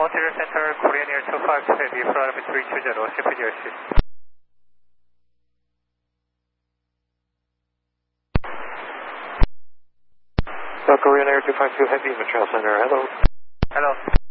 Montreal Center, Korean Air 252 Heavy, flight 320, CPG assist. Korean Air 252 Heavy, Montreal Center, hello. Hello.